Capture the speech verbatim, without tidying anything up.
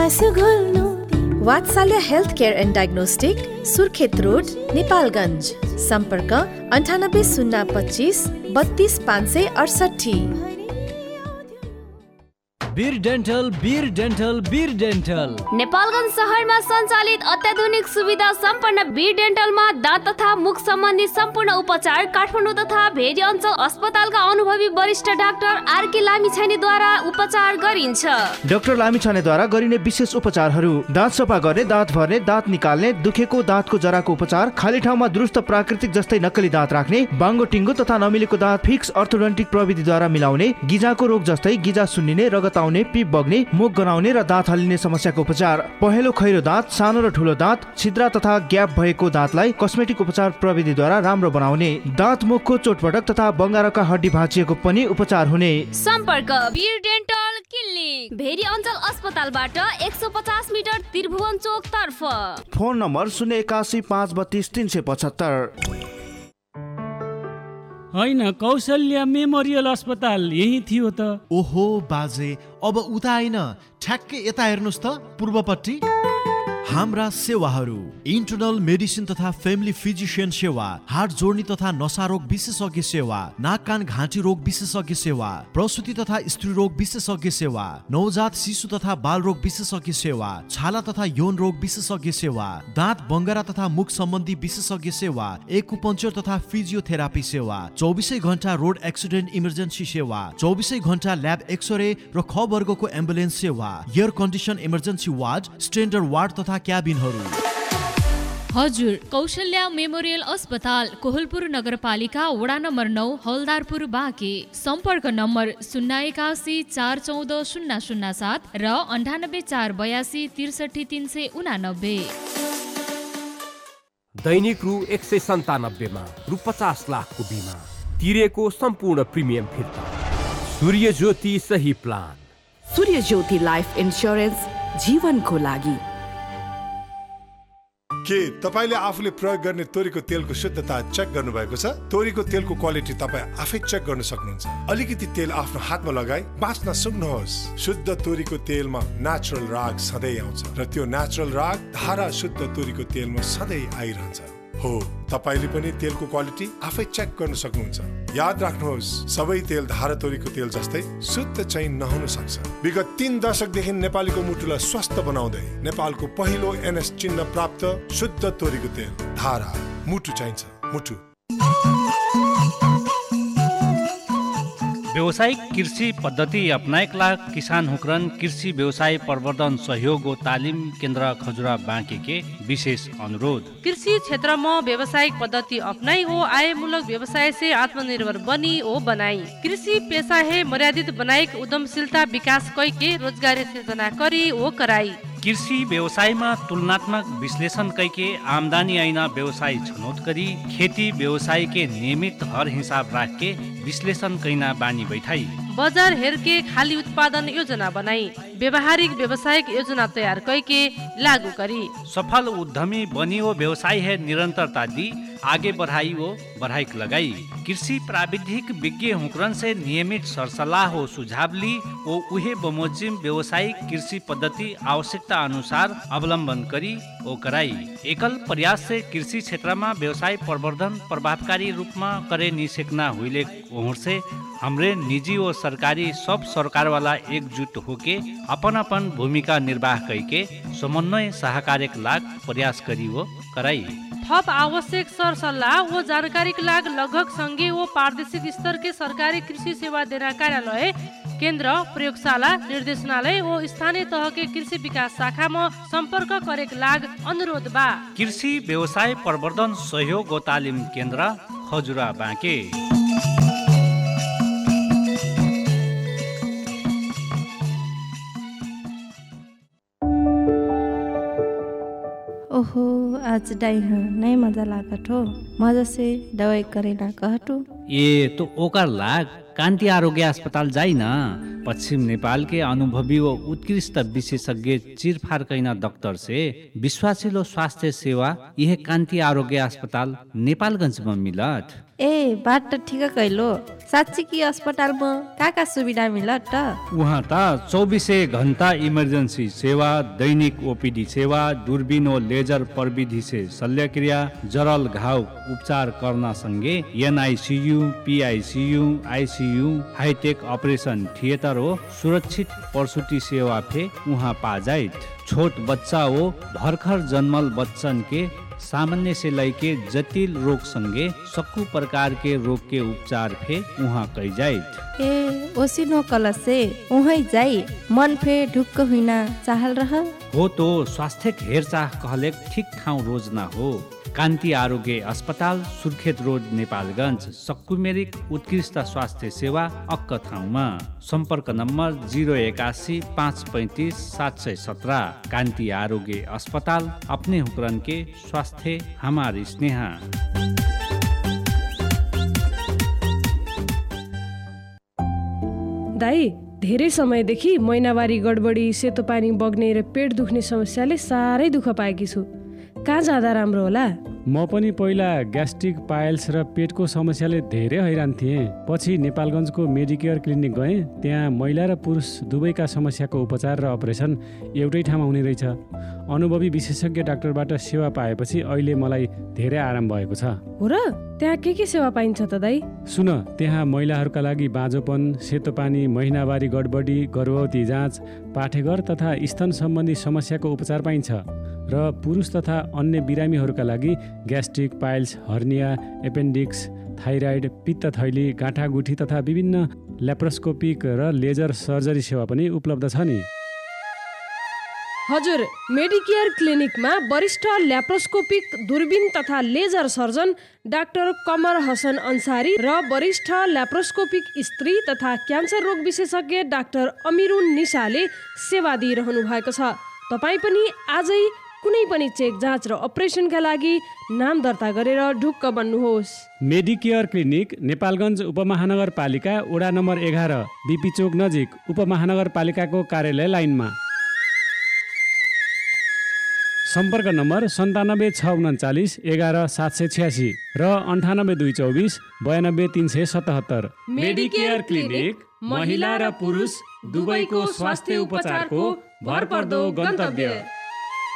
आँसु घोल्नु। वात्सल्य health care and diagnostic, Surkhet road, Nepalgunj. सम्पर्क अन्ठानब्बे शून्य पच्चिस बत्तीस पाँच सय अडसठी। वीर डेन्टल, वीर डेन्टल, वीर डेन्टल नेपालगञ्ज शहरमा सञ्चालित अत्याधुनिक सुविधा सम्पन्न वीर डेन्टलमा दाँत तथा मुख सम्बन्धी सम्पूर्ण उपचार काठमाडौँ तथा भेरी अञ्चल अस्पतालका अनुभवी वरिष्ठ डाक्टर आरके लामिछानेद्वारा उपचार गरिन्छ। डाक्टर लामिछानेद्वारा गरिने विशेष उपचारहरू: दाँत सफा गर्ने, दाँत भर्ने, दाँत निकाल्ने, दुखेको दाँतको जराको उपचार, खाली ठाउँमा दुरुस्त प्राकृतिक जस्तै नक्कली दाँत राख्ने, बाङ्गो टिङ्गो तथा नमिलेको दाँत फिक्स अर्थोडोन्टिक प्रविधिद्वारा मिलाउने, गिजाको रोग जस्तै गिजा सुन्निने, रगत आउने, पिप बग्ने, मुख गनाउने र दाँत हल्लिने समस्याको उपचार, पहेँलो खैरो दाँत, सानो र ठुलो दाँत, छिद्रा तथा ग्याप भएको दाँतलाई कस्मेटिक उपचार प्रविधिद्वारा राम्रो बनाउने, दाँत मुखको चोटपटक तथा बङ्गारका हड्डी भाँचिएको पनि उपचार हुने। सम्पर्क वीर डेन्टल क्लिनिक, भेरी अञ्चल अस्पतालबाट एक सौ पचास मिटर त्रिभुवन चोक तर्फ। फोन नम्बर शून्य एकासी पाँच बत्तीस तीन सय पचहत्तर। होइन, कौशल्या मेमोरियल अस्पताल यही थियो त। ओहो बाजे, अब उता आइन, ठ्याक्कै यता हेर्नुहोस् त, पूर्वपट्टि। हाम्रा सेवाहरू: इन्टरनल मेडिसिन तथा फ्यामिली फिजिसियन सेवा, हार्ट जोड्ने तथा नसा रोग विशेषज्ञ सेवा, नाक कान घाँटी रोग विशेषज्ञ सेवा, प्रसुति तथा स्त्री रोग विशेषज्ञ सेवा, नवजात शिशु तथा बाल रोग विशेषज्ञ सेवा, छाला तथा यौन रोग विशेषज्ञ सेवा, दाँत बङ्गरा तथा मुख सम्बन्धी विशेषज्ञ सेवा, एक्युपङ्क्चर तथा फिजियोथेरापी सेवा, चौबिसै घण्टा रोड एक्सिडेन्ट इमर्जेन्सी सेवा, चौबिसै घण्टा ल्याब एक्सरे र ख वर्गको एम्बुलेन्स सेवा, air condition emergency ward, standard ward तथा क्याबिनहरू। हजुर, कौशल्या मेमोरियल अस्पताल, कोहलपुर नगरपालिका, वडा नम्बर नौ, हलदारपुर, बाँके। सम्पर्क नम्बर शून्य एकासी चार चौध शून्य शून्य सात र अन्ठानब्बे चार बयासी त्रिसठी तीन सय उनानब्बे। दैनिक रु एक सय सन्तानब्बेमा रु पचास लाखको बिमा, तिरेको सम्पूर्ण प्रिमियम फिर्ता। सूर्य ज्योति सही प्लान। सूर्य ज्योति लाइफ इन्स्योरेन्स, जीवनको लागि। के तपाईले आफूले प्रयोग गर्ने तोरीको तेलको शुद्धता चेक गर्नुभएको छ? तोरीको तेलको क्वालिटी तपाईँ आफै चेक गर्न सक्नुहुन्छ। अलिकति तेल आफ्नो हातमा लगाई बाँच्न सक्नुहोस्। शुद्ध तोरीको तेलमा नेचुरल राग सधैँ आउँछ र त्यो नेचुरल राग धारा शुद्ध तोरीको तेलमा सधैँ आइरहन्छ। हो, तपाईले पनि तेलको क्वालिटी आफै चेक गर्न सक्नुहुन्छ। याद राख्नुहोस्, सबै तेल धारा तोरीको तेल जस्तै शुद्ध चाहिँ नहुन सक्छ। विगत तीन दशकदेखि नेपालीको मुटुलाई स्वस्थ बनाउँदै नेपालको पहिलो एनएस चिन्ह प्राप्त शुद्ध तोरीको तेल धारा। मुटु चाहिन्छ, मुटु। व्यावसायिक कृषि पद्धति अपनाएका किसान हुक्रन कृषि व्यवसाय प्रवर्धन सहयोग तालिम केन्द्र खजुरा बाँके के विशेष अनुरोध। कृषि क्षेत्र में व्यावसायिक पद्धति अपनाई हो आयमूलक व्यवसाय से आत्मनिर्भर बनी हो बनाई। कृषि पेशा है मर्यादित बनाई उद्यमशीलता विकास कई के रोजगारी सृजना करी हो कराई। कृषि व्यवसायमा तुलनात्मक विश्लेषण कैके आमदानी ऐना व्यवसाय छनौट करी खेती व्यवसाय के नियमित हर हिसाब राख के विश्लेषण कैना बानी बैठाई। बजार हेर के खाली उत्पादन योजना बनाई व्यवहारिक व्यवसायिक योजना तैयार करके लागू करी। सफल उद्यमी बनी वो व्यवसाय है निरंतरता दी आगे बढ़ाई वो बढ़ाई लगाई। कृषि प्राविधिक विज्ञ हुकरन से नियमित सरसलाह हो सुझाव ली वो उहे बमोजिम व्यवसायिक कृषि पद्धति आवश्यकता अनुसार अवलंबन करी वो कराई। एकल प्रयास से कृषि क्षेत्र में व्यवसाय प्रवर्धन प्रभावकारी रूप में करे निसेकना हुईले ओहर से हमरे निजी और सरकारी सब सरकार वाला एकजुट होके अपन अपन भूमिका निर्वाह करके समन्वय सहकार्य लाग प्रयास करी वो कराई। थप आवश्यक सरसल्लाह व जानकारी के लाग लगभग संघीय व प्रादेशिक स्तर के सरकारी कृषि सेवा देना कार्यालय केंद्र प्रयोगशाला निर्देशनालय व स्थानीय तह के कृषि विकास शाखा में संपर्क करे के लाग अनुरोध बा। कृषि व्यवसाय प्रवर्धन सहयोग व तालिम केंद्र खजुरा बाँके। ओहो आज डाई नहीं मजा लागत हो मजा से दवाई करे ना कहटो। ए तो ओकर लाग कान्ति आरोग्य अस्पताल जाई ना। पश्चिम नेपाल के अनुभवी व उत्कृष्ट विशेषज्ञ चिरफार कैना डॉक्टर से विश्वासिलो स्वास्थ्य सेवा यह कान्ति आरोग्य अस्पताल नेपालगंज में मिलत। ए बात त ठिक कैलो साँच्ची कि अस्पतालमा का का सुविधा मिलत त उहाँ त चौबिसै घण्टा इमर्जेन्सी सेवा, दैनिक ओपीडी सेवा, दूरबीन व लेजर प्रविधि से शल्यक्रिया, जरल घाव उपचार करना सँगै NICU, PICU, ICU, hi tech operation theatre हो सुरक्षित प्रसूति सेवा फे उहाँ पा जाइत। छोट बच्चा हो भर्खर जन्मल बच्चन के सामान्य से लैके जटिल रोग संगे सक्कु प्रकार के रोग के उपचार फे उहाँ कई जाइत। ए ओसिनो कल से उहाँ जाई मन फे ढुक्क हुइना चाहल रह हो तो स्वास्थ्य हेरचाह कहले ठीक ठाउँ रोजना हो। कान्ति आरोग्य अस्पताल सुर्खेत रोड नेपालगञ्ज सक्कुमेरिक उत्कृष्ट स्वास्थ्य सेवा अक्क ठाउँमा। सम्पर्क नम्बर जीरो एकासी पाँच पैंतीस सात सय सत्रह। कान्ति आरोग्य अस्पताल अपने हुक्रन के स्वास्थ्य हमारी स्नेहा। दाई धेरै समयदेखि महिनावारी गडबडी, सेतो पानी बग्ने र पेट दुख्ने समस्याले साह्रै दुःख पाएकी छु। कहाँ जाँदा राम्रो होला? म पनि पहिला ग्यास्ट्रिक पाइल्स र पेटको समस्याले धेरै हैरान थिएँ। पछि नेपालगञ्जको मेडिकेयर क्लिनिक गएँ। त्यहाँ महिला र पुरुष दुवैका समस्याको उपचार र अपरेसन एउटै ठाउँमा हुने रहेछ। अनुभवी विशेषज्ञ डाक्टरबाट सेवा पाएपछि अहिले मलाई धेरै आराम भएको छ। हो र? त्यहाँ के के सेवा पाइन्छ त दाइ? सुन, त्यहाँ महिलाहरूका लागि बाँझोपन, सेतो पानी, महिनावारी गडबडी, गर्भवती जाँच, पाठेघर तथा स्तन सम्बन्धी समस्याको उपचार पाइन्छ र पुरुष तथा अन्य बिरामीहरूका लागि gastric piles, hernia, appendix, thyroid, पित्त थैली, गाँठागुठी तथा विभिन्न ल्याप्रोस्कोपिक र लेजर सर्जरी सेवा पनि उपलब्ध छ नि। हजुर, मेडिकेयर क्लिनिकमा वरिष्ठ ल्याप्रोस्कोपिक, दूरबीन तथा लेजर सर्जन डाक्टर कमर हसन अन्सारी र वरिष्ठ ल्याप्रोस्कोपिक स्त्री तथा क्यान्सर रोग विशेषज्ञ डाक्टर अमिरुन निसाले सेवा दिइरहनु भएको छ। तपाईँ पनि आजै कुनै पनि चेक, जाँच र अपरेसनका लागि नाम दर्ता गरेर ढुक्क बन्नुहोस्। मेडिकेयर क्लिनिक नेपालगञ्ज उपमहानगरपालिका वडा नम्बर एघार, बिपी चोक नजिक उपमहानगरपालिकाको कार्यालय लाइनमा। सम्पर्क नम्बर सन्तानब्बे छ उन्चालिस एघार सात सय छ्यासी र अन्ठानब्बे दुई चौबिस बयानब्बे तिन सय सतहत्तर। मेडिकेयर क्लिनिक महिला र पुरुष दुवैको स्वास्थ्य उपचारको भरपर्दो गन्तव्य।